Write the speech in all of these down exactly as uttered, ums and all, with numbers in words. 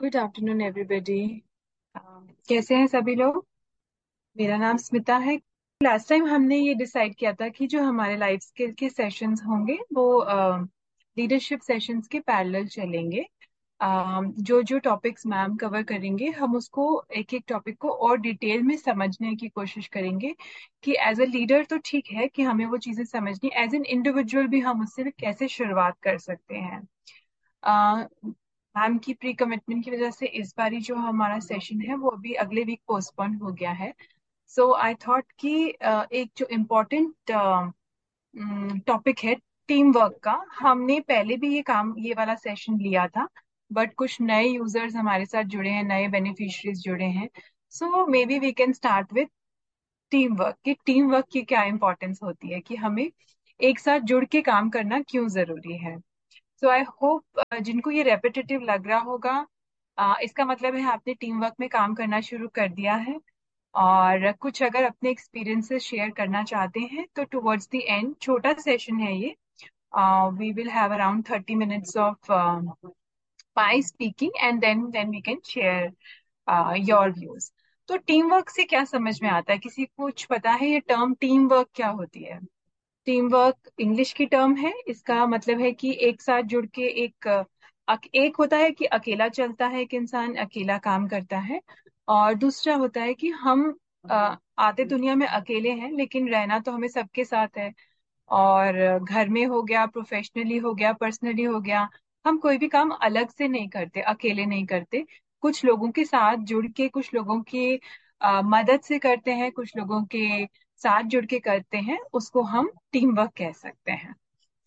Good afternoon everybody. कैसे हैं सभी लोग। मेरा नाम स्मिता है। लास्ट टाइम हमने ये डिसाइड किया था कि जो हमारे लाइफ स्किल के सेशंस होंगे वो लीडरशिप सेशंस के पैरेलल चलेंगे। अम, जो जो टॉपिक्स मैम कवर करेंगे हम उसको एक एक टॉपिक को और डिटेल में समझने की कोशिश करेंगे कि एज अ लीडर तो ठीक है कि हमें वो चीज़ें समझनी, एज एन इंडिविजुअल भी हम उससे कैसे शुरुआत कर सकते हैं। मैम की प्री कमिटमेंट की वजह से इस बारी जो हमारा सेशन है वो अभी अगले वीक पोस्टपोन हो गया है। सो आई थॉट कि अ, एक जो इम्पोर्टेंट टॉपिक है टीम वर्क का, हमने पहले भी ये काम ये वाला सेशन लिया था, बट कुछ नए यूजर्स हमारे साथ जुड़े हैं, नए बेनिफिशरीज जुड़े हैं। सो may be we can start with team work कि टीम वर्क की क्या इंपॉर्टेंस होती है, कि हमें एक साथ जुड़ के काम करना क्यों जरूरी है। सो आई होप जिनको ये रेपिटेटिव लग रहा होगा, अ, इसका मतलब है आपने टीम वर्क में काम करना शुरू कर दिया है। और कुछ अगर अपने एक्सपीरियंसेस शेयर करना चाहते हैं तो टुवर्ड्स द एंड, छोटा सेशन है ये, we will have around thirty minutes of my speaking and then then we can share your views. तो टीम वर्क से क्या समझ में आता है, किसी को कुछ पता है ये टर्म टीम वर्क क्या होती है। टीम वर्क इंग्लिश की टर्म है, इसका मतलब है कि एक साथ जुड़ के एक अक, एक होता है कि अकेला चलता है, एक इंसान अकेला काम करता है। और दूसरा होता है कि हम अ, आते दुनिया में अकेले हैं लेकिन रहना तो हमें सबके साथ है। और घर में हो गया, प्रोफेशनली हो गया, पर्सनली हो गया, हम कोई भी काम अलग से नहीं करते, अकेले नहीं करते। कुछ लोगों के साथ जुड़ के, कुछ लोगों की अ, मदद से करते हैं, कुछ लोगों के साथ जुड़ के करते हैं, उसको हम टीम वर्क कह सकते हैं।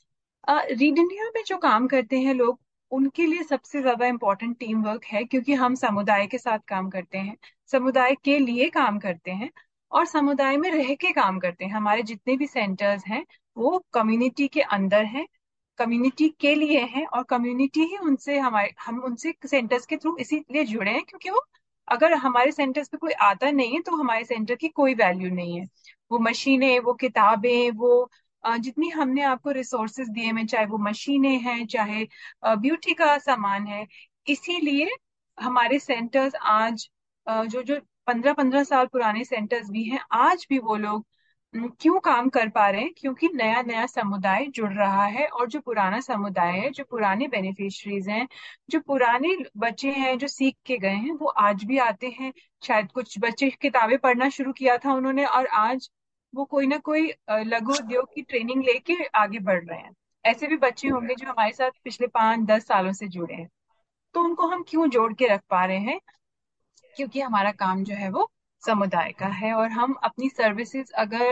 रीड इंडिया में जो काम करते हैं लोग, उनके लिए सबसे ज्यादा इम्पोर्टेंट टीम वर्क है, क्योंकि हम समुदाय के साथ काम करते हैं, समुदाय के लिए काम करते हैं और समुदाय में रह के काम करते हैं। हमारे जितने भी सेंटर्स हैं वो कम्युनिटी के अंदर हैं, कम्युनिटी के लिए हैं, और कम्युनिटी ही उनसे, हमारे हम उनसे सेंटर्स के थ्रू इसीलिए जुड़े हैं क्योंकि वो, अगर हमारे सेंटर्स पे कोई आता नहीं है तो हमारे सेंटर की कोई वैल्यू नहीं है। वो मशीनें, वो किताबें, वो अ, जितनी हमने आपको रिसोर्सेज दिए हैं, चाहे वो मशीनें हैं, चाहे ब्यूटी का सामान है, इसीलिए हमारे सेंटर्स आज, अ, जो जो पंद्रह पंद्रह साल पुराने सेंटर्स भी हैं, आज भी वो लोग अम, क्यों काम कर पा रहे हैं, क्योंकि नया नया समुदाय जुड़ रहा है। और जो पुराना समुदाय है, जो पुराने बेनिफिशरीज हैं, जो पुराने बच्चे हैं जो सीख के गए हैं, वो आज भी आते हैं। शायद कुछ बच्चे किताबें पढ़ना शुरू किया था उन्होंने, और आज वो कोई ना कोई अ, लघु उद्योग की ट्रेनिंग लेके आगे बढ़ रहे हैं। ऐसे भी बच्चे होंगे जो हमारे साथ पिछले पाँच दस सालों से जुड़े हैं। तो उनको हम क्यों जोड़ के रख पा रहे हैं, क्योंकि हमारा काम जो है वो समुदाय का है। और हम अपनी सर्विसेज अगर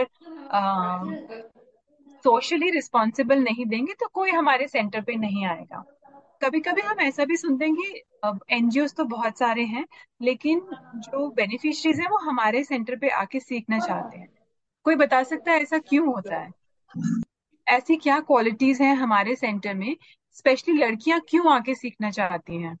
सोशली रिस्पॉन्सिबल नहीं देंगे तो कोई हमारे सेंटर पे नहीं आएगा। कभी कभी हम ऐसा भी सुनते हैं कि एनजीओ तो बहुत सारे हैं, लेकिन जो बेनिफिशरीज हैं वो हमारे सेंटर पे आके सीखना चाहते हैं। कोई बता सकता है ऐसा क्यों होता है, ऐसी क्या क्वालिटीज हैं हमारे सेंटर में, स्पेशली लड़कियां क्यों आके सीखना चाहती हैं।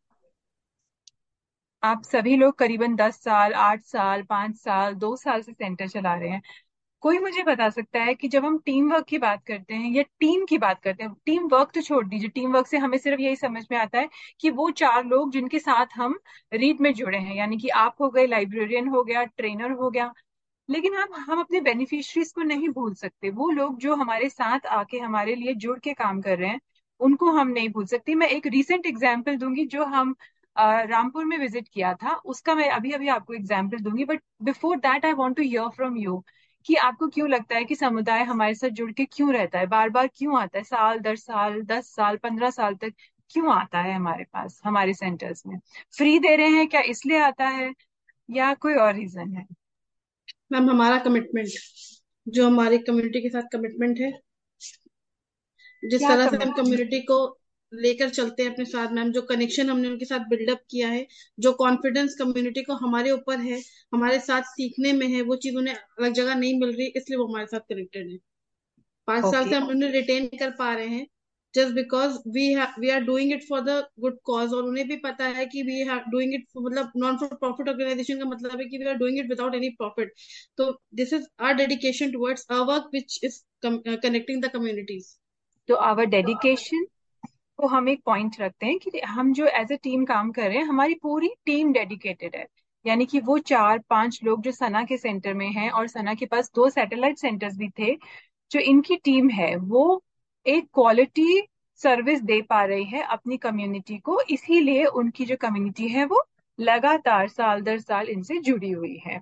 आप सभी लोग करीबन दस साल, आठ साल, पांच साल, दो साल से सेंटर चला रहे हैं। कोई मुझे बता सकता है कि जब हम टीम वर्क की बात करते हैं या टीम की बात करते हैं, टीम वर्क तो छोड़ दीजिए, टीम वर्क से हमें सिर्फ यही समझ में आता है कि वो चार लोग जिनके साथ हम रीड में जुड़े हैं, यानी कि आप हो गए, लाइब्रेरियन हो गया, ट्रेनर हो गया। लेकिन हम हम अपने बेनिफिशरीज को नहीं भूल सकते, वो लोग जो हमारे साथ आके हमारे लिए जुड़ के काम कर रहे हैं, उनको हम नहीं भूल सकते। मैं एक रीसेंट एग्जांपल दूंगी, जो हम अ, रामपुर में विजिट किया था उसका मैं अभी अभी आपको एग्जांपल दूंगी, but before that I want to here from you कि आपको क्यों लगता है कि समुदाय हमारे साथ जुड़ के क्यों रहता है, बार बार क्यों आता है, साल दर साल, दस साल, पंद्रह साल तक क्यों आता है हमारे पास, हमारे सेंटर्स में। फ्री दे रहे हैं क्या इसलिए आता है, या कोई और रीजन है। मैम, हमारा कमिटमेंट, जो हमारी कम्युनिटी के साथ कमिटमेंट है, जिस क्या तरह से हम कमिटमेंट। कम्युनिटी को लेकर चलते हैं अपने साथ, मैम, जो कनेक्शन हमने उनके साथ बिल्डअप किया है, जो कॉन्फिडेंस कम्युनिटी को हमारे ऊपर है, हमारे साथ सीखने में है, वो चीज उन्हें अलग जगह नहीं मिल रही, इसलिए वो हमारे साथ कनेक्टेड है। पांच साल ओके। से हम उन्हें रिटेन कर पा रहे हैं, just because we we are doing it for the good cause, और उन्हें भी पता है कि वी आर डूइंग इट, मतलब नॉन फॉर प्रॉफिट ऑर्गेनाइजेशन का मतलब है कि we are doing it without any profit. तो this is our dedication towards our work which is connecting the communities. तो आवर डेडिकेशन तो हम एक पॉइंट रखते हैं कि हम जो एज ए टीम काम कर रहे हैं, हमारी पूरी टीम डेडिकेटेड है। यानी कि वो चार पांच लोग जो सना के सेंटर में हैं, और सना के पास दो सैटेलाइट सेंटर्स भी थे, जो इनकी टीम है वो एक क्वालिटी सर्विस दे पा रही है अपनी कम्युनिटी को, इसीलिए उनकी जो कम्युनिटी है वो लगातार साल दर साल इनसे जुड़ी हुई है।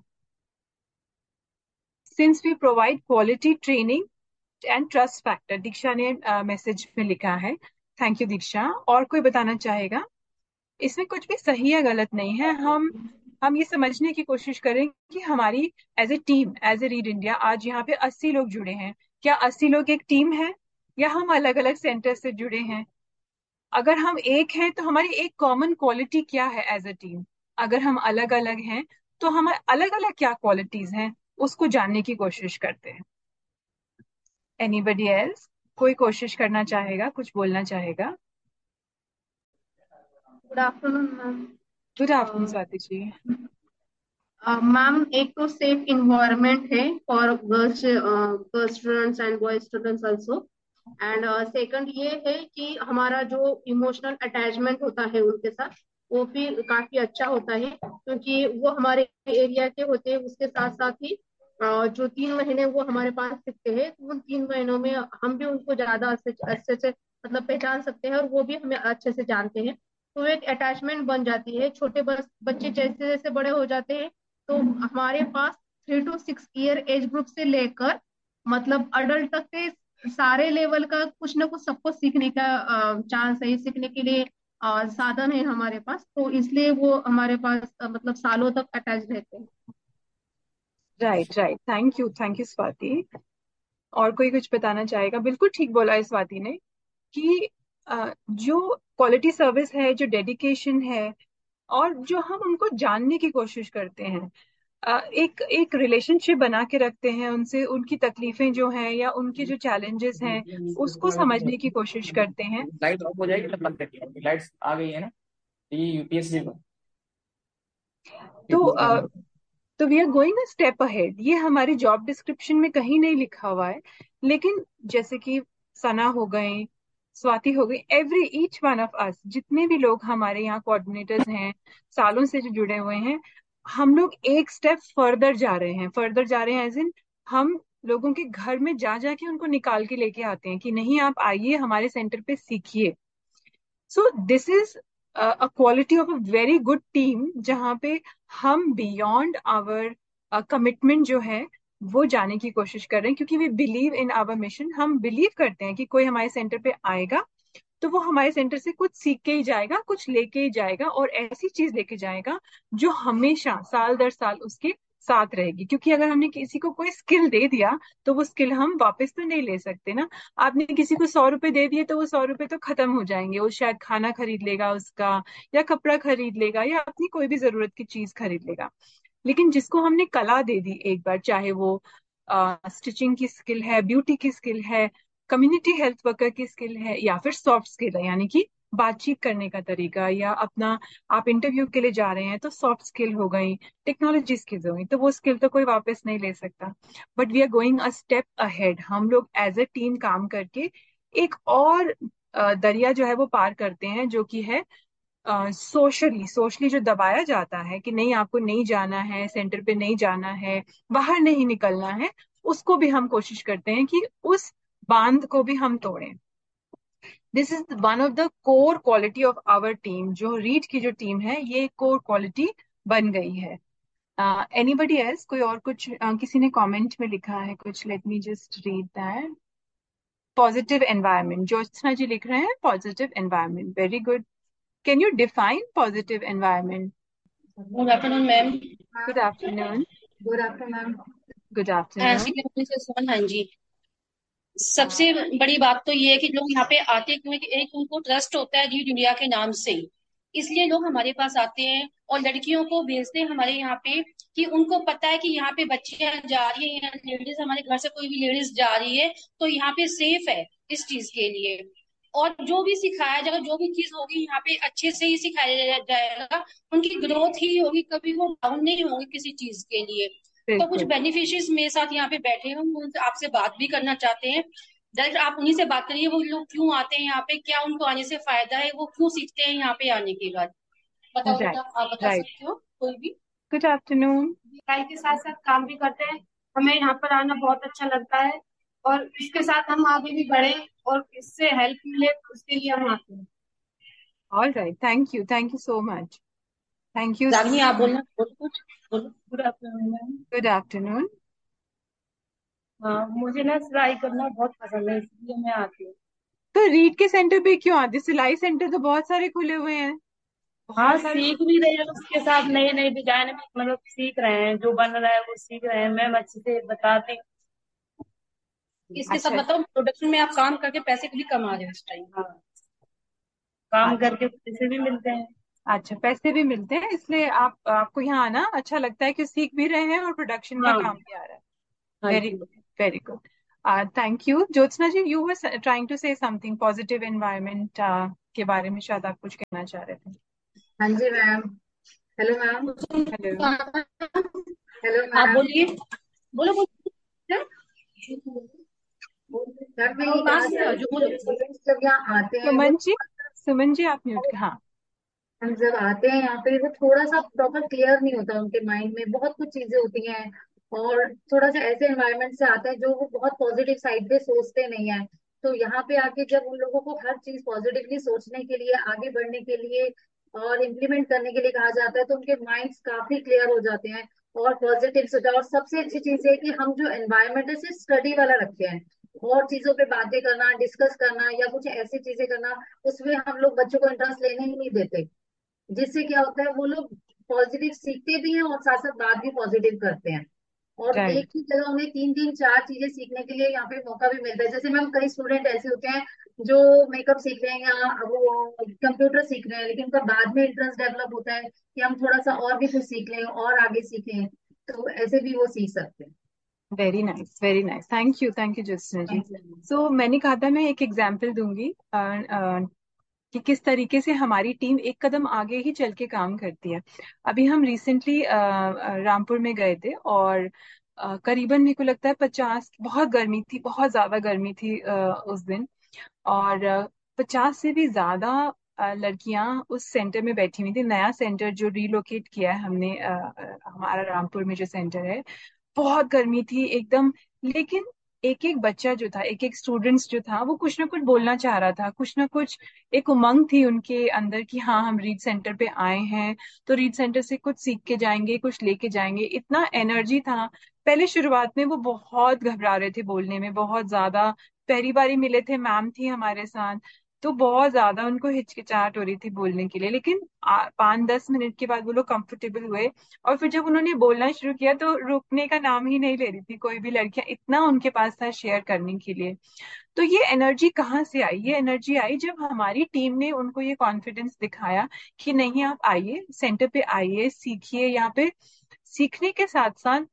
Since we provide quality training and trust factor, दीक्षा ने मैसेज में लिखा है। थैंक यू दीक्षा। और कोई बताना चाहेगा? इसमें कुछ भी सही या गलत नहीं है। हम हम ये समझने की कोशिश करें कि हमारी as a team, as A read India, आज यहाँ पे अस्सी लोग जुड़े हैं। क्या अस्सी लोग एक टीम है, या हम अलग अलग सेंटर से जुड़े हैं? अगर हम एक हैं तो हमारी एक कॉमन क्वालिटी क्या है एज ए टीम? अगर हम अलग अलग हैं तो हमारे अलग अलग क्या क्वालिटीज हैं, उसको जानने की कोशिश करते हैं। Anybody else? कोई कोशिश करना चाहेगा, कुछ बोलना चाहेगा? Good afternoon ma'am. Good afternoon Swati ji. Ma'am, एक तो सेफ इन्वायरमेंट है for girls girls students and boy students also. And second ये है कि हमारा जो इमोशनल अटैचमेंट होता है उनके साथ, वो भी काफी अच्छा होता है, क्योंकि वो हमारे एरिया के होते हैं। उसके साथ साथ ही अ, जो तीन महीने वो हमारे पास टिकते हैं, तो उन तीन महीनों में हम भी उनको ज्यादा अच्छे अच्छे से मतलब पहचान सकते हैं, और वो भी हमें अच्छे से जानते हैं। तो एक अटैचमेंट बन जाती है। छोटे बस बच्चे जैसे जैसे बड़े हो जाते हैं, तो हमारे पास three to six year age group से लेकर मतलब अडल्ट तक के सारे लेवल का कुछ ना कुछ सबको सीखने का चांस है, सीखने के लिए अ, साधन है हमारे पास। तो इसलिए वो हमारे पास अ, मतलब सालों तक अटैच रहते हैं। Right right, thank you, thank you Swati. और कोई कुछ बताना चाहेगा? बिल्कुल ठीक बोला है स्वाति ने कि अ, जो क्वालिटी सर्विस है, जो डेडिकेशन है, और जो हम उनको जानने की कोशिश करते हैं, अ, एक एक रिलेशनशिप बना के रखते हैं उनसे, उनकी तकलीफें जो हैं या उनके जो चैलेंजेस हैं उसको समझने की कोशिश करते हैं। लाइट ऑफ हो जाएगी तब बंद करके, लाइट्स आ गई है ना, ये यूपीएससी का तो यूपीएससी अ, का तो we are going a step ahead. ये हमारी जॉब डिस्क्रिप्शन में कहीं नहीं लिखा हुआ है, लेकिन जैसे कि सना हो गए, स्वाति हो गई, every each one of us, जितने भी लोग हमारे यहाँ कोऑर्डिनेटर्स हैं, सालों से जो जुड़े हुए हैं, हम लोग एक स्टेप फर्दर जा रहे हैं। फर्दर जा रहे हैं एज इन, हम लोगों के घर में जा जाके उनको निकाल के लेके आते हैं कि नहीं, आप आइए हमारे सेंटर पे सीखिए। So this is a quality of a very good team, जहाँ पे हम बियॉन्ड आवर कमिटमेंट जो है वो जाने की कोशिश कर रहे हैं, क्योंकि we believe in our mission. हम बिलीव करते हैं कि कोई हमारे सेंटर पे आएगा तो वो हमारे सेंटर से कुछ सीख के ही जाएगा, कुछ लेके ही जाएगा, और ऐसी चीज लेके जाएगा जो हमेशा साल दर साल उसके साथ रहेगी। क्योंकि अगर हमने किसी को कोई स्किल दे दिया तो वो स्किल हम वापस तो नहीं ले सकते ना। आपने किसी को सौ रुपए दे दिए तो वो सौ रुपए तो खत्म हो जाएंगे, वो शायद खाना खरीद लेगा उसका, या कपड़ा खरीद लेगा, या अपनी कोई भी जरूरत की चीज खरीद लेगा। लेकिन जिसको हमने कला दे दी एक बार, चाहे वो स्टिचिंग की स्किल है, ब्यूटी की स्किल है, कम्युनिटी हेल्थ वर्कर की स्किल है, या फिर सॉफ्ट स्किल है, यानी कि बातचीत करने का तरीका, या अपना, आप इंटरव्यू के लिए जा रहे हैं तो सॉफ्ट स्किल हो गई, टेक्नोलॉजी स्किल्स हो गई, तो वो स्किल तो कोई वापस नहीं ले सकता। But we are going a step ahead. हम लोग एज ए टीम काम करके एक और अ, दरिया जो है वो पार करते हैं, जो कि है सोशली सोशली जो दबाया जाता है कि नहीं, आपको नहीं जाना है, सेंटर पे नहीं जाना है, बाहर नहीं निकलना है, उसको भी हम कोशिश करते हैं कि उस बांध को भी हम तोड़ें। This is one of the core quality of our team. जो रीड की जो टीम है, ये कोर क्वालिटी बन गई है। Anybody else? कोई और कुछ, uh, किसी ने कमेंट में लिखा है कुछ, let me just read that. Positive environment, Jyotsna जी लिख रहे हैं positive environment, very good. Can you define positive environment? Good afternoon ma'am. Good afternoon. Good afternoon. Good afternoon. हाँ जी। सबसे बड़ी बात तो ये है कि लोग यहाँ पे आते क्यों हैं कि एक उनको ट्रस्ट होता है रीड इंडिया के नाम से ही, इसलिए लोग हमारे पास आते हैं और लड़कियों को भेजते हैं हमारे यहाँ पे, कि उनको पता है कि यहाँ पे बच्चियां जा रही है या लेडीज हमारे घर से कोई भी लेडीज जा रही है तो यहाँ पे सेफ है इस चीज के लिए। और जो भी सिखाया जाएगा, जो भी चीज होगी यहाँ पे अच्छे से ही सिखाया जाएगा, उनकी ग्रोथ ही होगी, कभी वो डाउन नहीं होंगे किसी चीज के लिए। तो कुछ बिल्कुल। बेनिफिशियरीज मेरे साथ यहाँ पे बैठे हैं, हम उनसे आपसे बात भी करना चाहते हैं। डायरेक्ट आप उन्हीं से बात करिए, वो लोग क्यों आते हैं यहाँ पे, क्या उनको आने से फायदा है, वो क्यों सीखते हैं यहाँ पे आने के बाद। बताओ राइट, बेटा, आप बता राइट। सकते हो कोई भी। Good afternoon. पढ़ाई के साथ साथ काम भी करते हैं। हमें यहाँ पर आना बहुत अच्छा लगता है, और इसके साथ हम आगे भी बढ़े और इससे हेल्प मिले, उसके लिए हम आते हैं। All right, thank you, thank you so much. Thank you. Ragini आप बोलना, बोलो कुछ, बोलो। Good afternoon ma'am. Good afternoon. हाँ, मुझे ना सिलाई करना बहुत पसंद है, इसलिए मैं आती हूँ। तो रीड के सेंटर पे क्यों आते? सिलाई सेंटर तो बहुत सारे खुले हुए हैं, हाँ, बहुत सारे। सीख भी रहे हैं, उसके साथ नए नए डिजाइन भी मतलब सीख रहे हैं, जो बन रहा है वो सीख रहे हैं, मैम अच्छे से बताते हैं। इसके साथ अच्छा, बताओ, प्रोडक्शन में आप काम करके पैसे भी कमा रहे हो इस टाइम। हाँ, काम अच्छा, करके पैसे भी मिलते हैं। अच्छा, पैसे भी मिलते हैं, इसलिए आप आपको यहाँ आना अच्छा लगता है कि सीख भी रहे हैं और प्रोडक्शन का हाँ। काम भी आ रहा है। हाँ very ji. Good, very good. Thank you. Jyotsna ji, you were trying to से समथिंग पॉजिटिव एनवायरनमेंट के बारे में, शायद आप कुछ कहना चाह रहे थे। हाँ जी ma'am. Hello ma'am. Hello. Hello आप मैम। बोलिए, बोलो बोलो। क्या? मैम मैं आप ये कहाँ कहना से चाह हो रही जो, थी, बोलो। जब स्टूडेंट्स जब यहाँ आते हैं वो सुमन जी, सुमन जी आप म्यूट। हाँ। हम जब आते हैं यहाँ पे वो थोड़ा सा प्रॉपर क्लियर नहीं होता, उनके माइंड में बहुत कुछ चीजें होती हैं, और थोड़ा सा ऐसे एनवायरनमेंट से आते हैं जो वो बहुत पॉजिटिव साइड पे सोचते नहीं है। तो यहाँ पे आके जब उन लोगों को हर चीज पॉजिटिवली सोचने के लिए, आगे बढ़ने के लिए और इम्प्लीमेंट करने के लिए कहा जाता है, तो उनके माइंड्स काफी क्लियर हो जाते हैं और पॉजिटिव सोचा। और सबसे अच्छी चीज है कि हम जो एनवायरनमेंट है सिर्फ स्टडी वाला रखे हैं, और चीजों पे बातें करना, डिस्कस करना या कुछ ऐसी चीजें करना, उसमें हम लोग बच्चों को इंटरेस्ट लेने ही नहीं देते। जिससे क्या होता है, वो लोग पॉजिटिव सीखते भी हैं और साथ साथ बात भी पॉजिटिव करते हैं। और एक राइट। ही जगह उन्हें तीन तीन चार चीजें सीखने के लिए यहाँ पे मौका भी मिलता है। जैसे मैम कई स्टूडेंट ऐसे होते हैं जो मेकअप सीख रहे हैं या वो कंप्यूटर सीख रहे हैं, लेकिन उनका बाद में इंटरेस्ट डेवलप होता है कि हम थोड़ा सा और भी कुछ सीख लें और आगे सीखें, तो ऐसे भी वो सीख सकते हैं। Very nice, very nice. Thank you, thank you Jyotsna ji. Thank you. सो मैंने कहा था मैं एक एग्जाम्पल दूंगी अ, अ, कि किस तरीके से हमारी टीम एक कदम आगे ही चल के काम करती है। अभी हम रिसेंटली रामपुर में गए थे, और अ, करीबन मेरे को लगता है पचास, बहुत गर्मी थी, बहुत ज्यादा गर्मी थी अ, उस दिन। और पचास से भी ज्यादा अ, लड़कियां उस सेंटर में बैठी हुई थी। नया सेंटर जो रिलोकेट किया है हमने, अ, अ, हमारा रामपुर में जो सेंटर है, बहुत गर्मी थी एकदम। लेकिन एक एक बच्चा जो था, एक एक स्टूडेंट्स जो था, वो कुछ ना कुछ बोलना चाह रहा था, कुछ ना कुछ एक उमंग थी उनके अंदर कि हाँ हम रीड सेंटर पे आए हैं, तो रीड सेंटर से कुछ सीख के जाएंगे, कुछ लेके जाएंगे। इतना एनर्जी था। पहले शुरुआत में वो बहुत घबरा रहे थे बोलने में, बहुत ज्यादा। पहली बारी मिले थे, मैम थी हमारे साथ, तो बहुत ज्यादा उनको हिचकिचाहट हो रही थी बोलने के लिए। लेकिन आ- पाँच दस मिनट के बाद वो लोग कंफर्टेबल हुए, और फिर जब उन्होंने बोलना शुरू किया तो रुकने का नाम ही नहीं ले रही थी कोई भी लड़कियां, इतना उनके पास था शेयर करने के लिए। तो ये एनर्जी कहाँ से आई? ये एनर्जी आई जब हमारी टीम ने उनको ये कॉन्फिडेंस दिखाया कि नहीं, आप आइए, सेंटर पे आइए, सीखिए। यहाँ पे सीखने के साथ साथ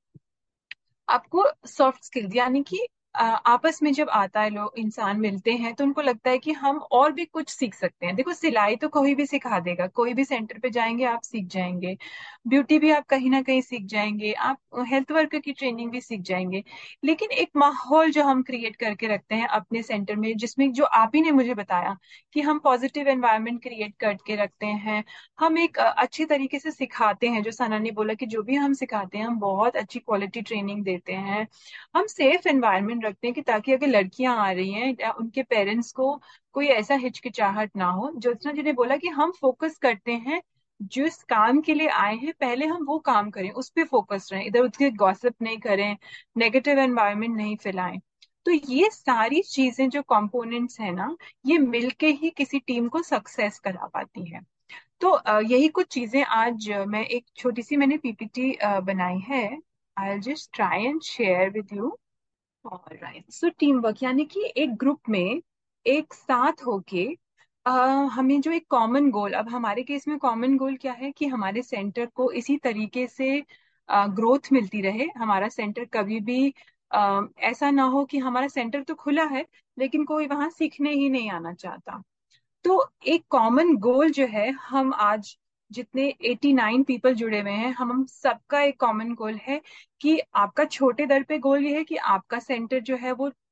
आपको सॉफ्ट स्किल्स, यानी कि आ, आपस में जब आता है, लोग इंसान मिलते हैं, तो उनको लगता है कि हम और भी कुछ सीख सकते हैं। देखो, सिलाई तो कोई भी सिखा देगा, कोई भी सेंटर पे जाएंगे आप सीख जाएंगे। ब्यूटी भी आप कहीं ना कहीं सीख जाएंगे, आप हेल्थ वर्कर की ट्रेनिंग भी सीख जाएंगे। लेकिन एक माहौल जो हम क्रिएट करके रखते हैं अपने सेंटर में, जिसमें जो आप ही ने मुझे बताया कि हम पॉजिटिव एनवायरनमेंट क्रिएट करके रखते हैं, हम एक अ, अच्छी तरीके से सिखाते हैं। जो सना ने बोला कि जो भी हम सिखाते हैं, हम बहुत अच्छी क्वालिटी ट्रेनिंग देते हैं, हम सेफ एनवायरनमेंट रखते हैं कि ताकि अगर लड़कियां आ रही हैं या उनके पेरेंट्स को कोई ऐसा हिचकिचाहट ना हो। ज्योत्सना जी ने बोला कि हम फोकस करते हैं, जिस काम के लिए आए हैं पहले हम वो काम करें, उस पर फोकस रहें, इधर उधर गॉसिप नहीं करें, नेगेटिव एनवायरनमेंट नहीं फैलाएं। तो ये सारी चीजें जो कंपोनेंट्स हैं ना, ये मिलके ही किसी टीम को सक्सेस करा पाती है। तो अ, यही कुछ चीजें आज अ, मैं एक छोटी सी मैंने पीपीटी बनाई है। I just try and share with you. Alright, so team work यानी कि एक ग्रुप में एक साथ होके अ, हमें जो एक कॉमन गोल, अब हमारे केस में कॉमन गोल क्या है कि हमारे सेंटर को इसी तरीके से ग्रोथ मिलती रहे। हमारा सेंटर कभी भी अ, ऐसा ना हो कि हमारा सेंटर तो खुला है लेकिन कोई वहां सीखने ही नहीं आना चाहता। तो एक कॉमन गोल जो है, हम आज जितने एटी नाइन पीपल जुड़े हुए हैं, हम हम सबका एक कॉमन गोल है कि आपका छोटे दर पे गोल ये है कि आपका सेंटर जो है वो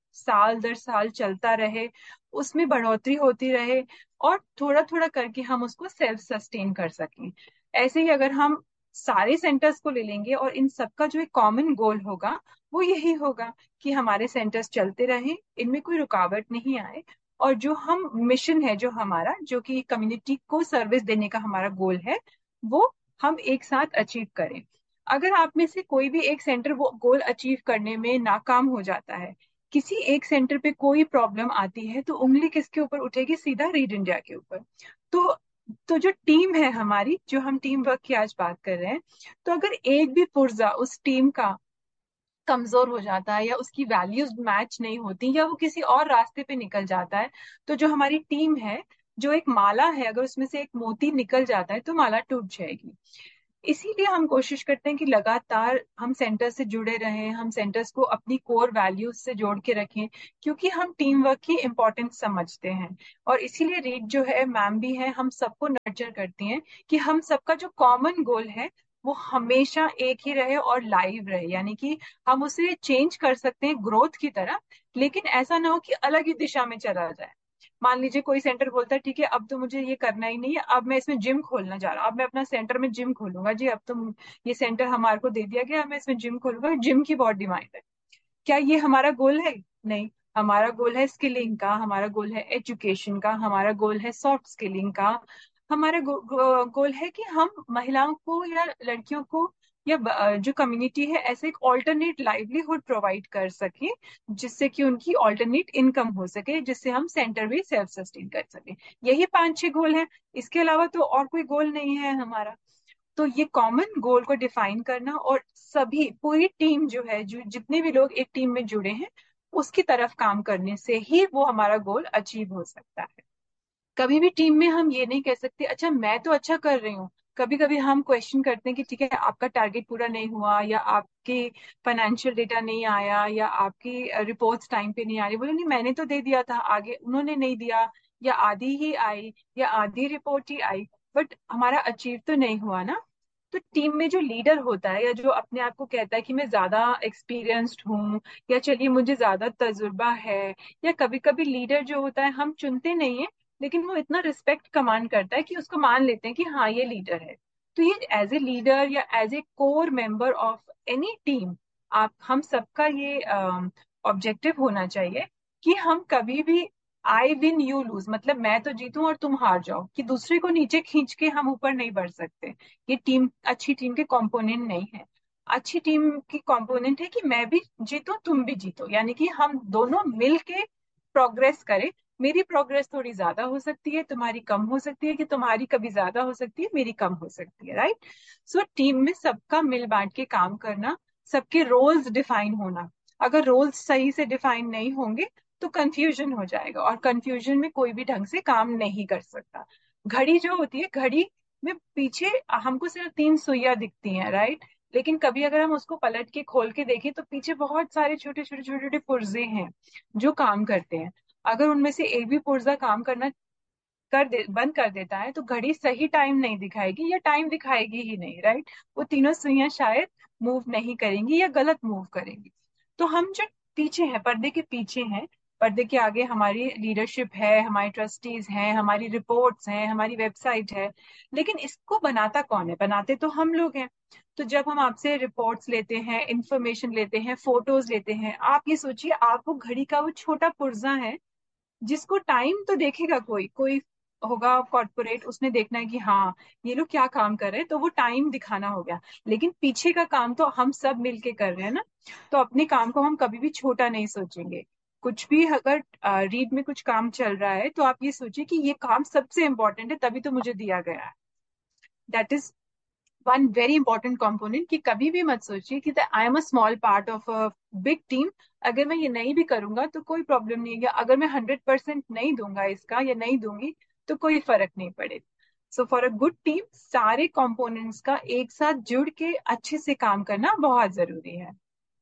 साल दर साल चलता रहे, उसमें बढ़ोतरी होती रहे, और थोड़ा थोड़ा करके हम उसको सेल्फ सस्टेन कर सकें। ऐसे ही अगर हम सारे सेंटर्स को ले लेंगे और इन सबका जो एक कॉमन गोल होगा वो यही होगा कि हमारे सेंटर्स चलते रहें, इनमें कोई रुकावट नहीं आए, और जो हम मिशन है जो हमारा, जो कि कम्युनिटी को सर्विस देने का हमारा गोल है, वो हम एक साथ अचीव करें। अगर आप में से कोई भी एक सेंटर वो गोल अचीव करने में नाकाम हो जाता है, किसी एक सेंटर पे कोई प्रॉब्लम आती है, तो उंगली किसके ऊपर उठेगी? सीधा रीड इंडिया के ऊपर। तो तो जो टीम है हमारी, जो हम टीम वर्क की आज बात कर रहे हैं, तो अगर एक भी पुर्जा उस टीम का कमजोर हो जाता है, या उसकी वैल्यूज मैच नहीं होती, या वो किसी और रास्ते पे निकल जाता है, तो जो हमारी टीम है, जो एक माला है, अगर उसमें से एक मोती निकल जाता है तो माला टूट जाएगी। इसीलिए हम कोशिश करते हैं कि लगातार हम सेंटर से जुड़े रहें, हम सेंटर्स को अपनी कोर वैल्यूज से जोड़ के रखें, क्योंकि हम टीम वर्क की इम्पोर्टेंस समझते हैं। और इसीलिए रीड जो है, मैम भी है, हम सबको नर्चर करती हैं कि हम सबका जो कॉमन गोल है वो हमेशा एक ही रहे और लाइव रहे, यानी कि हम उसे चेंज कर सकते हैं ग्रोथ की तरफ, लेकिन ऐसा ना हो कि अलग ही दिशा में चला जाए। मान लीजिए कोई सेंटर बोलता है ठीक है अब तो मुझे ये करना ही नहीं है, अब मैं इसमें जिम खोलना चाह रहा हूँ, अब मैं अपना सेंटर में जिम खोलूंगा जी, अब तो ये सेंटर हमारे को दे दिया गया, अब मैं इसमें जिम खोलूंगा, जिम की बहुत डिमांड है। क्या ये हमारा गोल है? नहीं। हमारा गोल है स्किलिंग का, हमारा गोल है एजुकेशन का, हमारा गोल है सॉफ्ट स्किलिंग का। हमारा गो, गो, गोल है कि हम महिलाओं को या लड़कियों को या ब- जो कम्युनिटी है, ऐसे एक ऑल्टरनेट लाइवलीहुड प्रोवाइड कर सके, जिससे कि उनकी ऑल्टरनेट इनकम हो सके, जिससे हम सेंटर भी सेल्फ सस्टेन कर सके। यही पांच छह गोल हैं, इसके अलावा तो और कोई गोल नहीं है हमारा। तो ये कॉमन गोल को डिफाइन करना, और सभी पूरी टीम जो है, जो जितने भी लोग एक टीम में जुड़े हैं, उसकी तरफ काम करने से ही वो हमारा गोल अचीव हो सकता है। कभी भी टीम में हम ये नहीं कह सकते अच्छा मैं तो अच्छा कर रही हूँ। कभी कभी हम क्वेश्चन करते हैं कि ठीक है आपका टारगेट पूरा नहीं हुआ, या आपके फाइनेंशियल डेटा नहीं आया, या आपकी रिपोर्ट्स टाइम पे नहीं आ रही, बोले नहीं मैंने तो दे दिया था, आगे उन्होंने नहीं दिया, या आधी ही आई, या आधी रिपोर्ट ही आई, बट हमारा अचीव तो नहीं हुआ ना। तो टीम में जो लीडर होता है, या जो अपने आप को कहता है कि मैं ज्यादा एक्सपीरियंस्ड हूँ, या चलिए मुझे ज्यादा तजुर्बा है, या कभी कभी लीडर जो होता है हम चुनते नहीं है, लेकिन वो इतना रिस्पेक्ट कमांड करता है कि उसको मान लेते हैं कि हाँ ये लीडर है। तो ये एज ए लीडर या as a core member of any team, आप हम सबका ये ऑब्जेक्टिव होना चाहिए कि हम कभी भी आई विन यू लूज, मतलब मैं तो जीतूं और तुम हार जाओ, कि दूसरे को नीचे खींच के हम ऊपर नहीं बढ़ सकते। ये टीम, अच्छी टीम के कंपोनेंट नहीं है। अच्छी टीम की कंपोनेंट है कि मैं भी जीतूं तुम भी जीतो, यानी कि हम दोनों मिल के प्रोग्रेस करें। मेरी प्रोग्रेस थोड़ी ज्यादा हो सकती है, तुम्हारी कम हो सकती है, कि तुम्हारी कभी ज्यादा हो सकती है, मेरी कम हो सकती है, राइट। सो टीम में सबका मिल बांट के काम करना, सबके रोल्स डिफाइन होना। अगर रोल्स सही से डिफाइन नहीं होंगे तो कंफ्यूजन हो जाएगा, और कंफ्यूजन में कोई भी ढंग से काम नहीं कर सकता। घड़ी जो होती है, घड़ी में पीछे हमको सिर्फ तीन सुइयां दिखती हैं, राइट, लेकिन कभी अगर हम उसको पलट के खोल के देखें तो पीछे बहुत सारे छोटे छोटे छोटे छोटे पुर्जे हैं जो काम करते हैं। अगर उनमें से एक भी पुर्जा काम करना कर दे बंद कर देता है तो घड़ी सही टाइम नहीं दिखाएगी, या टाइम दिखाएगी ही नहीं, राइट। वो तीनों सुइयां शायद मूव नहीं करेंगी, या गलत मूव करेंगी। तो हम जो पीछे हैं, पर्दे के पीछे हैं, पर्दे के आगे हमारी लीडरशिप है, हमारी ट्रस्टीज हैं, हमारी रिपोर्ट्स हैं, हमारी वेबसाइट है, लेकिन इसको बनाता कौन है? बनाते तो हम लोग हैं। तो जब हम आपसे रिपोर्ट्स लेते हैं, इंफॉर्मेशन लेते हैं, फोटोज लेते हैं, आप ये सोचिए आप वो घड़ी का वो छोटा पुर्जा है जिसको टाइम तो देखेगा, कोई कोई होगा कॉर्पोरेट, उसने देखना है कि हाँ ये लोग क्या काम कर रहे हैं, तो वो टाइम दिखाना हो गया, लेकिन पीछे का काम तो हम सब मिलके कर रहे हैं ना। तो अपने काम को हम कभी भी छोटा नहीं सोचेंगे। कुछ भी अगर रीड में कुछ काम चल रहा है तो आप ये सोचिए कि ये काम सबसे इंपॉर्टेंट है, तभी तो मुझे दिया गया है। That is one very important component, कि कभी भी मत सोचिए कि I am a small part of a big team, अगर मैं ये नहीं भी करूंगा तो कोई प्रॉब्लम नहीं है, या अगर मैं हंड्रेड परसेंट नहीं दूंगा इसका या नहीं दूंगी तो कोई फर्क नहीं पड़ेगा। So for a good team सारे कंपोनेंट्स का एक साथ जुड़ के अच्छे से काम करना बहुत जरूरी है।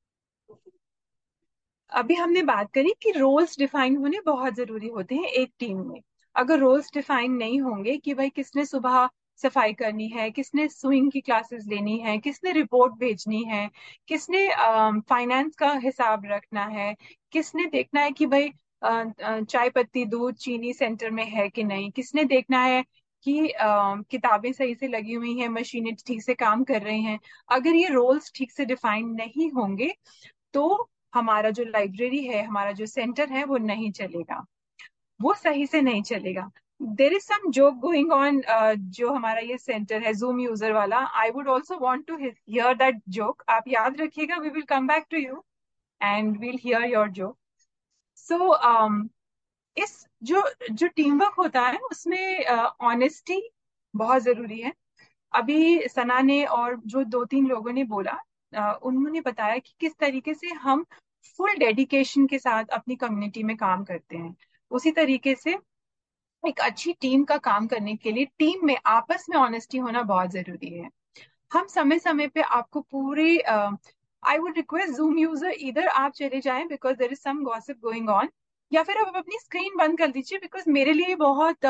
अभी हमने बात करी कि रोल्स डिफाइन होने बहुत जरूरी होते हैं एक टीम में। अगर रोल्स डिफाइन नहीं होंगे कि भाई किसने सुबह सफाई करनी है, किसने स्विंग की क्लासेस लेनी है, किसने रिपोर्ट भेजनी है, किसने फाइनेंस का हिसाब रखना है, किसने देखना है कि भाई अ, अ, चाय पत्ती दूध चीनी सेंटर में है कि नहीं, किसने देखना है कि अ, किताबें सही से लगी हुई हैं, मशीनें ठीक से काम कर रही हैं। अगर ये रोल्स ठीक से डिफाइन नहीं होंगे तो हमारा जो लाइब्रेरी है, हमारा जो सेंटर है, वो नहीं चलेगा, वो सही से नहीं चलेगा। There is some joke going on, जो हमारा ये सेंटर है जूम यूजर वाला, I would also want to here that joke. आप याद रखिएगा, we will come back to you and we'll here your joke. सो इस जो जो टीम वर्क होता है उसमें ऑनेस्टी बहुत जरूरी है। अभी सना ने और जो दो तीन लोगों ने बोला, अ, उन्होंने बताया कि किस तरीके से हम फुल डेडिकेशन के साथ अपनी कम्युनिटी में काम करते हैं। उसी तरीके से एक अच्छी टीम का काम करने के लिए टीम में आपस में ऑनेस्टी होना बहुत जरूरी है। हम समय समय पे आपको पूरे, I would request zoom user, इधर आप चले जाएं because there is some gossip going on, या फिर आप अपनी स्क्रीन बंद कर दीजिए बिकॉज मेरे लिए बहुत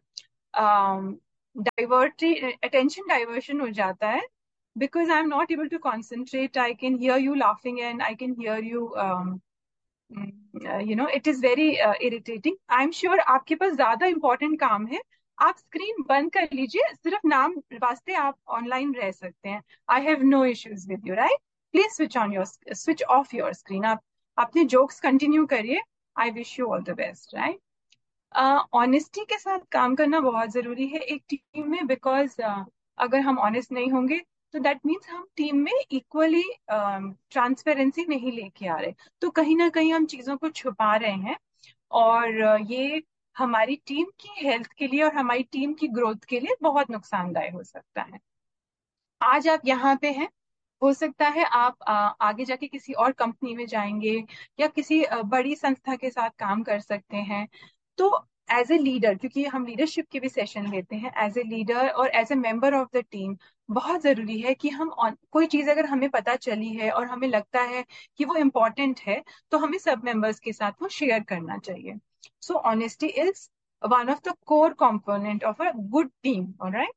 डाइवर्टी अटेंशन डाइवर्शन हो जाता है, because I'm not able to concentrate. I can hear you laughing and I can hear you, um, mm, uh, you know, it is very uh, irritating. I'm sure आपके पास ज्यादा important काम है, आप screen बंद कर लीजिए, सिर्फ नाम वास्ते आप ऑनलाइन रह सकते हैं। I have no issues with you, right? Please switch on your switch off your screen, आप अपने जोक्स कंटिन्यू करिए। I wish you all the best, right? Honesty के साथ काम करना बहुत जरूरी है एक टीम में, बिकॉज अगर हम ऑनेस्ट नहीं होंगे तो दैट मीन्स हम टीम में इक्वली ट्रांसपेरेंसी नहीं लेके आ रहे, तो कहीं ना कहीं हम चीजों को छुपा रहे हैं, और uh, ये हमारी टीम की हेल्थ के लिए और हमारी टीम की ग्रोथ के लिए बहुत नुकसानदायक हो सकता है। आज आप यहाँ पे हैं, हो सकता है आप आ, आगे जाके किसी और कंपनी में जाएंगे या किसी अ, बड़ी संस्था के साथ काम कर सकते हैं। तो एज ए लीडर, क्योंकि हम लीडरशिप के भी सेशन लेते हैं, एज ए लीडर और as a member of the team बहुत जरूरी है कि हम on, कोई चीज अगर हमें पता चली है और हमें लगता है कि वो इम्पोर्टेंट है, तो हमें सब मेंबर्स के साथ वो शेयर करना चाहिए। सो honesty is one of the core component of a good team, alright?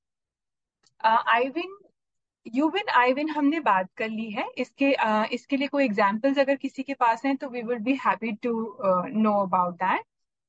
आईविन, you win I win हमने बात कर ली है, इसके अ, इसके लिए कोई एग्जांपल्स अगर किसी के पास हैं तो we will be happy to know about that.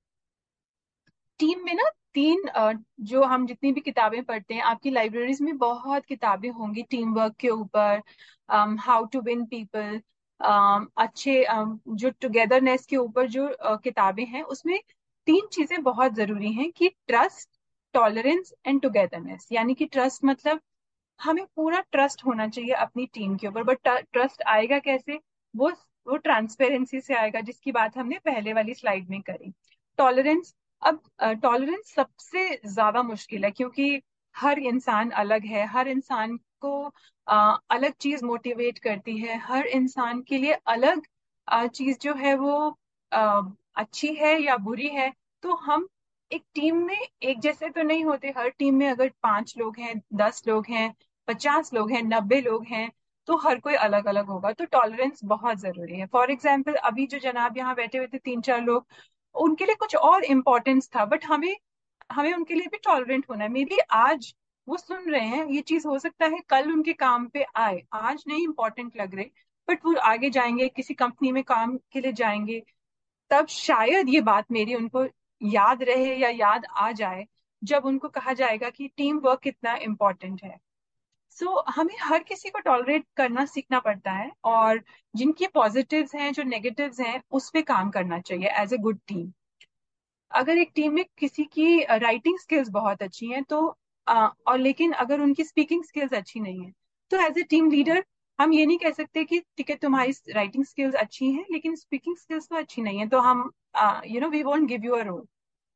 Team में ना तीन, अ, जो हम जितनी भी किताबें पढ़ते हैं, आपकी लाइब्रेरीज में बहुत किताबें होंगी टीम वर्क के ऊपर, हाउ टू विन पीपल, अच्छे um, जो टुगेदरनेस के ऊपर जो uh, किताबें हैं, उसमें तीन चीजें बहुत जरूरी हैं कि ट्रस्ट, टॉलरेंस एंड टुगेदरनेस। यानी कि ट्रस्ट मतलब हमें पूरा ट्रस्ट होना चाहिए अपनी टीम के ऊपर, बट ट्रस्ट आएगा कैसे? वो वो ट्रांसपेरेंसी से आएगा, जिसकी बात हमने पहले वाली स्लाइड में करी। टॉलरेंस, अब टॉलरेंस सबसे ज्यादा मुश्किल है क्योंकि हर इंसान अलग है, हर इंसान को अ, अलग चीज मोटिवेट करती है, हर इंसान के लिए अलग अ, चीज जो है वो अ, अच्छी है या बुरी है। तो हम एक टीम में एक जैसे तो नहीं होते, हर टीम में अगर पांच लोग हैं, दस लोग हैं, पचास लोग हैं, नब्बे लोग हैं, तो हर कोई अलग अलग होगा। तो टॉलरेंस बहुत जरूरी है। फॉर एग्जाम्पल अभी जो जनाब यहाँ बैठे हुए थे, तीन चार लोग, उनके लिए कुछ और इम्पोर्टेंस था, बट हमें हमें उनके लिए भी टॉलरेंट होना है। मे बी आज वो सुन रहे हैं ये चीज, हो सकता है कल उनके काम पे आए, आज नहीं इंपॉर्टेंट लग रहे, बट वो आगे जाएंगे, किसी कंपनी में काम के लिए जाएंगे, तब शायद ये बात मेरी उनको याद रहे या याद आ जाए, जब उनको कहा जाएगा कि टीम वर्क कितना इम्पोर्टेंट है। सो so, हमें हर किसी को टॉलरेट करना सीखना पड़ता है, और जिनकी पॉजिटिव्स हैं, जो नेगेटिव्स हैं, उस पे काम करना चाहिए एज ए गुड टीम। अगर एक टीम में किसी की राइटिंग स्किल्स बहुत अच्छी हैं तो अ, और लेकिन अगर उनकी स्पीकिंग स्किल्स अच्छी नहीं है, तो एज ए टीम लीडर हम ये नहीं कह सकते कि ठीक है तुम्हारी राइटिंग स्किल्स अच्छी हैं लेकिन स्पीकिंग स्किल्स तो अच्छी नहीं है, तो हम you know we won't give you a role.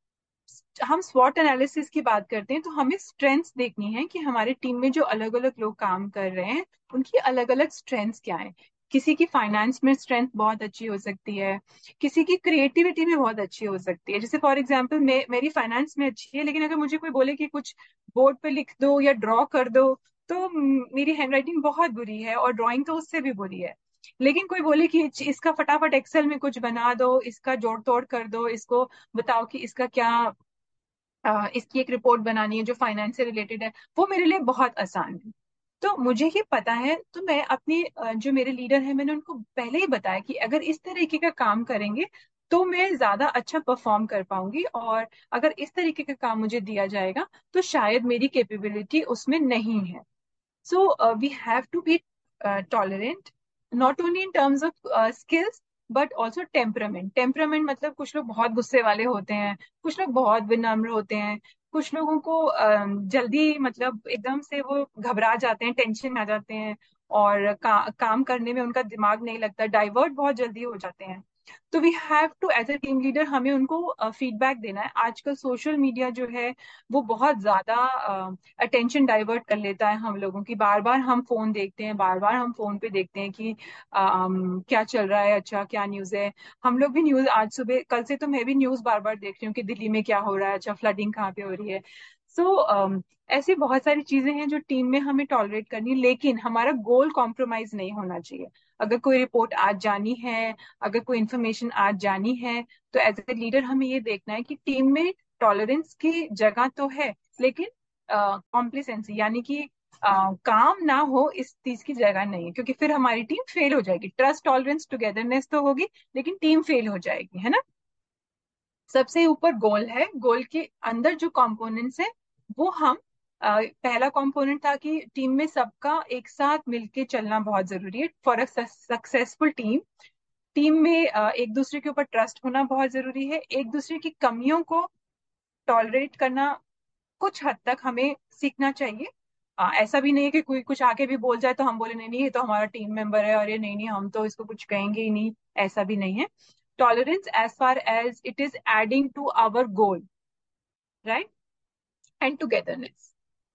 हम स्वॉट एनालिसिस की बात करते हैं तो हमें स्ट्रेंथ्स देखनी है कि हमारे टीम में जो अलग अलग लोग काम कर रहे हैं उनकी अलग अलग स्ट्रेंथ्स क्या है। किसी की फाइनेंस में स्ट्रेंथ बहुत अच्छी हो सकती है, किसी की क्रिएटिविटी में बहुत अच्छी हो सकती है। जैसे फॉर एग्जांपल मे, मेरी फाइनेंस में अच्छी है, लेकिन अगर मुझे कोई बोले कि कुछ बोर्ड पे लिख दो या ड्रॉ कर दो, तो म, मेरी हैंडराइटिंग बहुत बुरी है और ड्राइंग तो उससे भी बुरी है। लेकिन कोई बोले कि इसका फटाफट एक्सेल में कुछ बना दो, इसका जोड़ तोड़ कर दो, इसको बताओ कि इसका क्या अ, इसकी एक रिपोर्ट बनानी है जो फाइनेंस से रिलेटेड है, वो मेरे लिए बहुत आसान है। तो मुझे ये पता है, तो मैं अपनी अ, जो मेरे लीडर हैं मैंने उनको पहले ही बताया कि अगर इस तरीके का काम करेंगे तो मैं ज्यादा अच्छा परफॉर्म कर पाऊंगी, और अगर इस तरीके का काम मुझे दिया जाएगा तो शायद मेरी कैपेबिलिटी उसमें नहीं है। So uh, we have to be uh, tolerant, not only in terms of uh, skills but also temperament. Temperament मतलब कुछ लोग बहुत गुस्से वाले होते हैं, कुछ लोग बहुत विनम्र होते हैं, कुछ लोगों को अम, जल्दी मतलब एकदम से वो घबरा जाते हैं, टेंशन में आ जाते हैं, और का, काम करने में उनका दिमाग नहीं लगता, डाइवर्ट बहुत जल्दी हो जाते हैं। तो we have to as a team leader हमें उनको फीडबैक देना है। आजकल सोशल मीडिया जो है वो बहुत ज्यादा अटेंशन डाइवर्ट कर लेता है हम लोगों की। बार बार हम फोन देखते हैं, बार बार हम फोन पे देखते हैं कि अम, क्या चल रहा है, अच्छा क्या न्यूज है। हम लोग भी न्यूज, आज सुबह कल से तो मैं भी न्यूज बार बार देख रही हूँ कि दिल्ली में क्या हो रहा है, अच्छा फ्लडिंग कहाँ पे हो रही है। सो so, ऐसी बहुत सारी चीजें हैं जो टीम में हमें टॉलरेट करनी है, लेकिन हमारा गोल कॉम्प्रोमाइज नहीं होना चाहिए। अगर कोई रिपोर्ट आज जानी है, अगर कोई इंफॉर्मेशन आज जानी है, तो एज ए लीडर हमें ये देखना है कि टीम में टॉलरेंस की जगह तो है, लेकिन कॉम्प्लिसेंसी यानी कि अ, काम ना हो इस चीज की जगह नहीं है, क्योंकि फिर हमारी टीम फेल हो जाएगी। ट्रस्ट, टॉलरेंस, टुगेदरनेस तो होगी, लेकिन टीम फेल हो जाएगी, है ना। सबसे ऊपर गोल है, गोल के अंदर जो कंपोनेंट्स है वो हम अ, पहला कंपोनेंट था कि टीम में सबका एक साथ मिलके चलना बहुत जरूरी है for a successful team. Team में अ, एक दूसरे के ऊपर ट्रस्ट होना बहुत जरूरी है, एक दूसरे की कमियों को टॉलरेट करना कुछ हद तक हमें सीखना चाहिए। आ, ऐसा भी नहीं है कि कोई कुछ आके भी बोल जाए तो हम बोले नहीं नहीं ये तो हमारा टीम मेंबर है और ये नहीं नहीं हम तो इसको कुछ कहेंगे ही नहीं, ऐसा भी नहीं है। Tolerance as far as it is adding to our goal, right, and togetherness.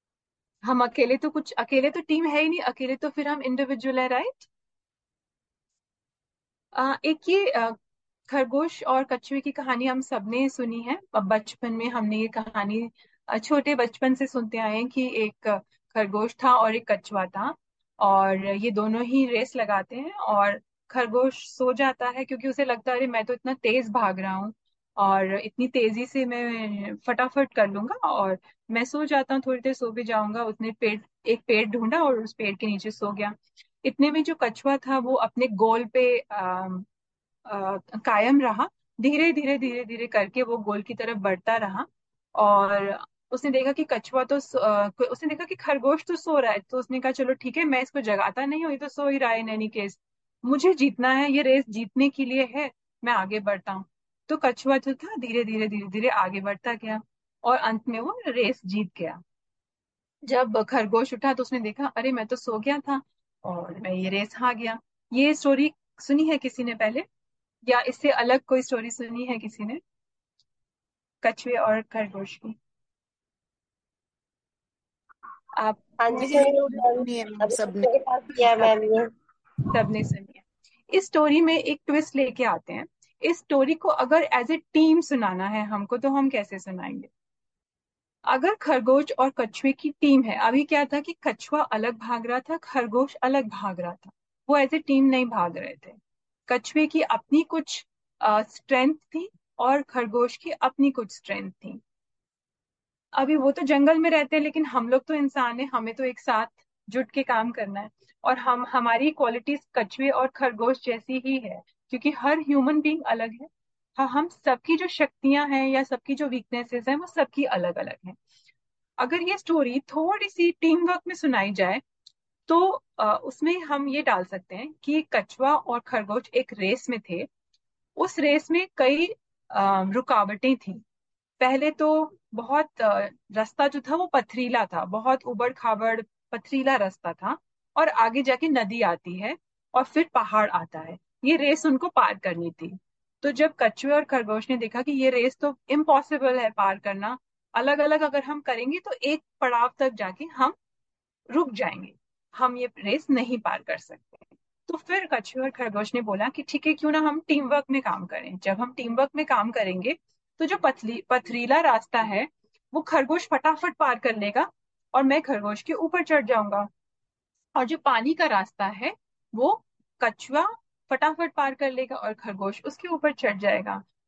हम अकेले तो कुछ, अकेले तो टीम है ही नहीं, अकेले तो फिर हम इंडिविजुअल है, राइट। एक ये अ, खरगोश और कछुए की कहानी हम सबने सुनी है। अब बचपन में हमने ये कहानी अ, छोटे बचपन से सुनते आए हैं कि एक खरगोश था और एक कछुआ था, और ये दोनों ही रेस लगाते हैं, और खरगोश सो जाता है क्योंकि उसे लगता है अरे मैं तो इतना तेज भाग रहा हूँ और इतनी तेजी से मैं फटाफट कर लूंगा, और मैं सो जाता हूँ, थोड़ी देर सो भी जाऊंगा। उसने पेड़, एक पेड़ ढूंढा और उस पेड़ के नीचे सो गया। इतने में जो कछुआ था वो अपने गोल पे अ, कायम रहा। धीरे धीरे धीरे धीरे करके वो गोल की तरफ बढ़ता रहा, और उसने देखा कि कछुआ तो सो- अ, उसने देखा कि खरगोश तो सो रहा है, तो उसने कहा चलो ठीक है, मैं इसको जगाता नहीं हूँ, ये तो सो ही रहा है इन एनी केस, मुझे जीतना है, ये रेस जीतने के लिए है, मैं आगे बढ़ता हूँ। तो कछुआ जो था धीरे धीरे धीरे धीरे आगे बढ़ता गया, और अंत में वो रेस जीत गया। जब खरगोश उठा तो उसने देखा अरे मैं तो सो गया था और मैं ये रेस हार गया। ये स्टोरी सुनी है किसी ने पहले, या इससे अलग कोई स्टोरी सुनी है किसी ने, कछुए और खरगोश की? आप हाँ जी ये सुनिए स्टोरी मैम। सुनी है मैम अभी सबने। मेरे पास किया है सब मैम ये। सबने सुनी है। इस स्टोरी में एक ट्विस्ट लेके आते हैं। इस स्टोरी को अगर एज ए टीम सुनाना है हमको, तो हम कैसे सुनाएंगे? अगर खरगोश और कछुए की टीम है, अभी क्या था कि कछुआ अलग भाग रहा था, खरगोश अलग भाग रहा था, वो एज ए टीम नहीं भाग रहे थे। कछुए की अपनी कुछ स्ट्रेंथ थी और खरगोश की अपनी कुछ स्ट्रेंथ थी। अभी वो तो जंगल में रहते हैं, लेकिन हम लोग तो इंसान हैं, हमें तो एक साथ जुट के काम करना है, और हम, हमारी क्वालिटीज कछुए और खरगोश जैसी ही है, क्योंकि हर ह्यूमन बीइंग अलग है। हाँ, हम सबकी जो शक्तियां हैं या सबकी जो वीकनेसेस हैं वो सबकी अलग अलग हैं। अगर ये स्टोरी थोड़ी सी टीम वर्क में सुनाई जाए तो अ, उसमें हम ये डाल सकते हैं कि कछुआ और खरगोश एक रेस में थे। उस रेस में कई अ, रुकावटें थी। पहले तो बहुत अ, रास्ता जो था वो पथरीला था, बहुत उबड़ खाबड़ पथरीला रास्ता था, और आगे जाके नदी आती है और फिर पहाड़ आता है। ये रेस उनको पार करनी थी। तो जब कछुए और खरगोश ने देखा कि ये रेस तो इम्पॉसिबल है पार करना, अलग अलग अगर हम करेंगे तो एक पड़ाव तक जाके हम रुक जाएंगे, हम ये रेस नहीं पार कर सकते। तो फिर कछुए और खरगोश ने बोला कि ठीक है, क्यों ना हम टीम वर्क में काम करें। जब हम टीम वर्क में काम करेंगे तो जो पथली पथरीला रास्ता है वो खरगोश फटाफट पार कर लेगा, और मैं खरगोश के ऊपर चढ़ जाऊंगा। और जो पानी का रास्ता है वो कछुआ फटाफट पार कर लेगा और खरगोश उसके ऊपर चढ़ जाएगा।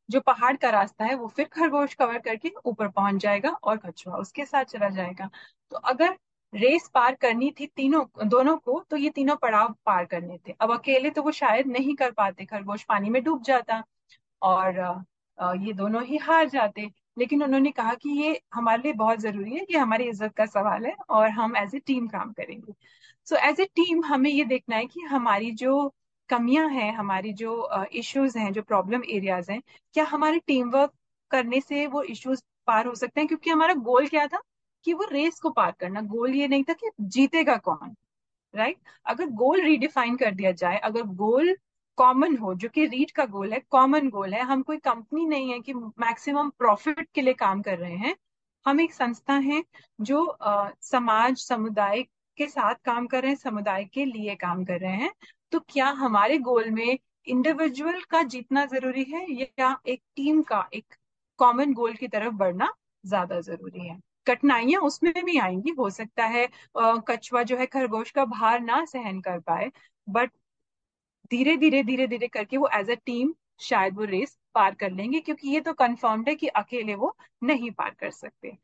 जो पहाड़ का रास्ता है वो फिर खरगोश कवर करके ऊपर पहुंच जाएगा और कछुआ उसके साथ चला जाएगा। तो अगर रेस पार करनी थी तीनों दोनों को, तो ये तीनों पड़ाव पार करने थे। अब अकेले तो वो शायद नहीं कर पाते, खरगोश पानी में डूब जाता और अ, अ, ये दोनों ही हार जाते। लेकिन उन्होंने कहा कि ये हमारे लिए बहुत जरूरी है, ये हमारी इज्जत का सवाल है और हम एज ए टीम काम करेंगे। सो एज ए टीम हमें ये देखना है कि हमारी जो कमियां हैं, हमारी जो इश्यूज हैं, जो प्रॉब्लम एरियाज हैं, क्या हमारे टीम वर्क करने से वो इश्यूज पार हो सकते हैं। क्योंकि हमारा गोल क्या था कि वो रेस को पार करना, गोल ये नहीं था कि जीतेगा कौन, राइट। अगर गोल रीडिफाइन कर दिया जाए, अगर गोल कॉमन हो, जो कि रीड का गोल है, कॉमन गोल है, हम कोई कंपनी नहीं है कि मैक्सिमम प्रॉफिट के लिए काम कर रहे हैं, हम एक संस्था है जो अ, समाज समुदाय के साथ काम कर रहे हैं, समुदाय के लिए काम कर रहे हैं। तो क्या हमारे गोल में इंडिविजुअल का जीतना जरूरी है या एक टीम का, एक कॉमन गोल की तरफ बढ़ना ज्यादा जरूरी है। कठिनाइयां उसमें भी आएंगी, हो सकता है अ, कछुआ जो है खरगोश का भार ना सहन कर पाए, बट धीरे धीरे धीरे धीरे करके वो एज अ टीम शायद वो रेस पार कर लेंगे, क्योंकि ये तो कंफर्म्ड है कि अकेले वो नहीं पार कर सकते।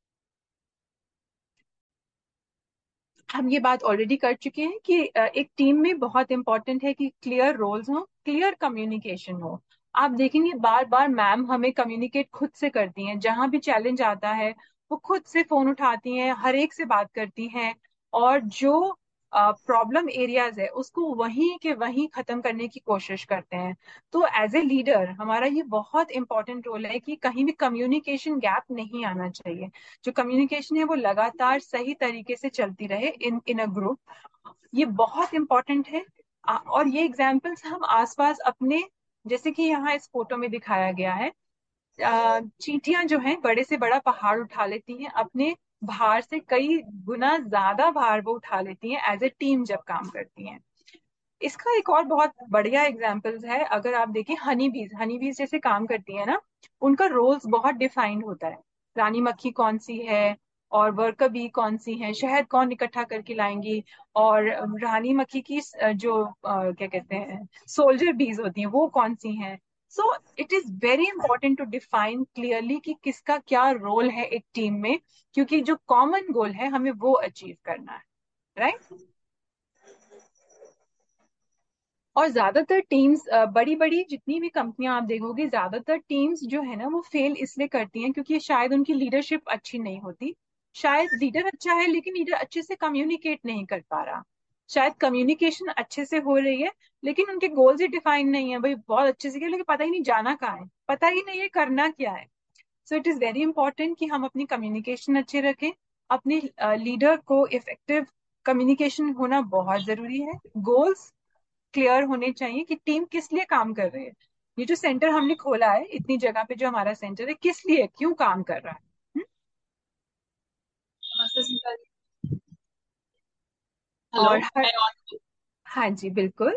हम ये बात ऑलरेडी कर चुके हैं कि अ, एक टीम में बहुत इंपॉर्टेंट है कि क्लियर रोल्स हो, क्लियर कम्युनिकेशन हो। आप देखेंगे बार बार मैम हमें कम्युनिकेट खुद से करती हैं, जहां भी चैलेंज आता है वो खुद से फोन उठाती हैं, हर एक से बात करती हैं, और जो प्रॉब्लम एरियाज है उसको वहीं के वहीं खत्म करने की कोशिश करते हैं। तो एज ए लीडर हमारा ये बहुत इंपॉर्टेंट रोल है कि कहीं भी कम्युनिकेशन गैप नहीं आना चाहिए। जो कम्युनिकेशन है वो लगातार सही तरीके से चलती रहे इन इन अ ग्रुप, ये बहुत इंपॉर्टेंट है। आ, और ये एग्जाम्पल्स हम आसपास अपने, जैसे कि यहाँ इस फोटो में दिखाया गया है, आ, चींटियां जो हैं बड़े से बड़ा पहाड़ उठा लेती हैं, अपने भार से कई गुना ज्यादा भार वो उठा लेती हैं एज ए टीम जब काम करती हैं। इसका एक और बहुत बढ़िया एग्जाम्पल्स है, अगर आप देखिए हनी बीज, हनी बीज जैसे काम करती है ना, उनका रोल्स बहुत डिफाइंड होता है। रानी मक्खी कौन सी है और वर्कर बी कौन सी है, शहद कौन इकट्ठा करके लाएंगी, और रानी मक्खी की अ, जो अ, क्या कहते हैं सोल्जर बीज होती हैं वो कौन सी हैं। So it is very important to define clearly कि किसका क्या रोल है एक टीम में, क्योंकि जो कॉमन गोल है हमें वो अचीव करना है, राइट। और ज्यादातर टीम्स, बड़ी बड़ी जितनी भी कंपनियां आप देखोगे, ज्यादातर टीम्स जो है ना वो फेल इसलिए करती हैं क्योंकि शायद उनकी लीडरशिप अच्छी नहीं होती। शायद लीडर अच्छा है लेकिन लीडर अच्छे से कम्युनिकेट नहीं कर पा रहा। शायद कम्युनिकेशन अच्छे से हो रही है लेकिन उनके गोल्स ही डिफाइन नहीं है, भाई बहुत अच्छे से किया लेकिन पता ही नहीं जाना कहाँ है, पता ही नहीं है करना क्या है। So it is very important कि हम अपनी कम्युनिकेशन अच्छे रखें, अपने लीडर को इफेक्टिव कम्युनिकेशन होना बहुत जरूरी है, गोल्स क्लियर होने चाहिए कि टीम किस लिए काम कर रही है। ये जो सेंटर हमने खोला है इतनी जगह पे, जो हमारा सेंटर है, किस लिए, क्यों काम कर रहा है। हम्म? नमस्ते सीता जी। और हेलो, हर, मैं on- हाँ जी बिल्कुल।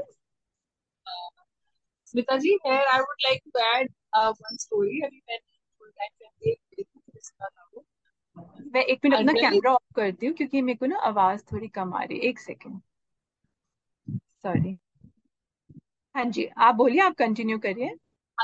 स्मिता जी, here I would like to add uh, one story. अभी मैंने full time family एक देखी थी, जिसका था वो मैं एक मिनट अपना अल्ट्रली। कैमरा ऑफ करती हूँ क्योंकि मेरे को ना आवाज थोड़ी कम आ रही है, एक सेकेंड, सॉरी। हाँ जी आप बोलिए, आप कंटिन्यू करिए।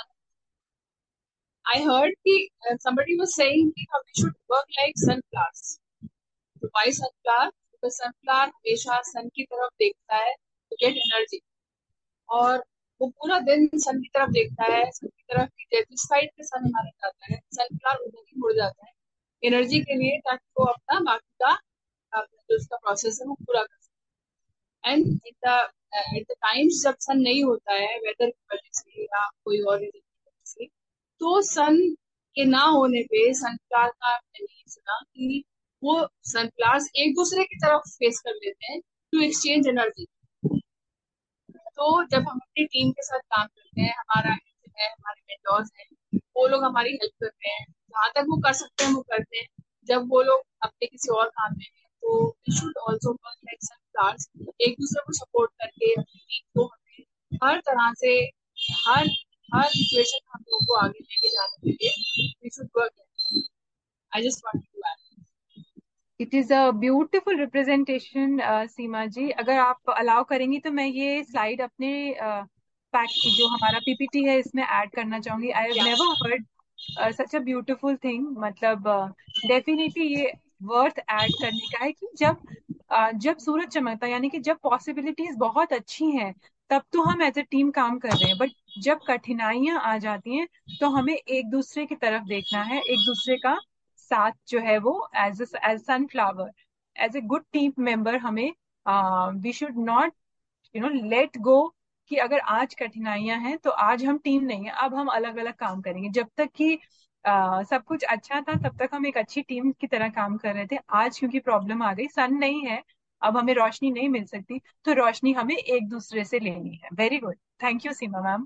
I heard कि uh, somebody was saying कि we should work like sunflowers. तो why sunflower? Because sunflower हमेशा sun की तरफ देखता है to get energy, और वो पूरा दिन सन की तरफ देखता है, सन की तरफ ही, जिस साइड पे सन हमारा जाता है सनफ्लावर उधर ही मुड़ जाता है एनर्जी के लिए, ताकि वो अपना बाकी का अपना जो उसका प्रोसेस है वो पूरा कर सके। And at the at the times जब सन नहीं होता है वेदर की वजह से या कोई और रीजन की वजह से, तो सन के ना होने पे सनफ्लावर का मैंने ये सुना कि वो सनफ्लावर्स एक दूसरे की तरफ फेस कर लेते हैं टू एक्सचेंज एनर्जी। तो जब हम अपनी टीम के साथ काम करते हैं, हमारा है हमारे मेंटोर्स हैं, वो लोग हमारी हेल्प करते हैं, जहाँ तक वो कर सकते हैं वो करते हैं। जब वो लोग अपने किसी और काम में हैं तो we should also work like sunflowers, एक दूसरे को सपोर्ट करके अपनी टीम को हमें हर तरह से हर हर सिचुएशन हम लोगों को आगे लेके जाने के लिए we should work. I just want to add. It is a beautiful representation सीमा जी, अगर आप अलाउ करेंगी तो मैं ये स्लाइड अपने फैक्ट जो हमारा पीपीटी है इसमें ऐड करना चाहूंगी। I have never heard such a beautiful thing. मतलब डेफिनेटली ये वर्थ ऐड करने का है कि जब uh, जब सूरज चमकता है, यानी कि जब पॉसिबिलिटीज बहुत अच्छी हैं, तब तो हम एज ए टीम काम कर रहे हैं। बट जब कठिनाइयां आ जाती हैं, तो हमें एक दूसरे की तरफ देखना है, एक दूसरे का साथ जो है वो as as sunflower, as a good team member हमें we should not you know let go कि अगर आज कठिनाइयां हैं तो आज हम टीम नहीं है, अब हम अलग अलग काम करेंगे। जब तक कि आ, सब कुछ अच्छा था तब तक हम एक अच्छी टीम की तरह काम कर रहे थे। आज क्योंकि प्रॉब्लम आ गई, सन नहीं है, अब हमें रोशनी नहीं मिल सकती, तो रोशनी हमें एक दूसरे से लेनी है। Very good, thank you Seema ma'am.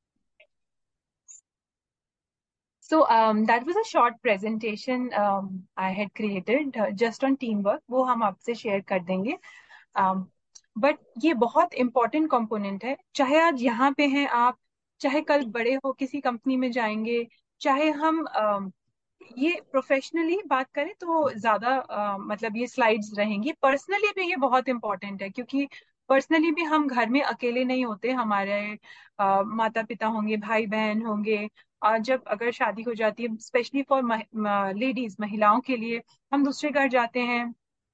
So um, that was a short presentation um, I had created uh, just on teamwork. वो हम आपसे शेयर कर देंगे। बट ये बहुत इंपॉर्टेंट कंपोनेंट है। चाहे आज यहाँ पे हैं आप, चाहे कल बड़े हो किसी कंपनी में जाएंगे, चाहे हम अम, ये प्रोफेशनली बात करें तो ज्यादा अ, मतलब ये स्लाइड्स रहेंगी। पर्सनली भी ये बहुत इंपॉर्टेंट है, क्योंकि पर्सनली भी हम घर में अकेले नहीं होते, हमारे माता पिता होंगे, भाई बहन होंगे। और जब अगर शादी हो जाती है, स्पेशली फॉर लेडीज, महिलाओं के लिए, हम दूसरे घर जाते हैं,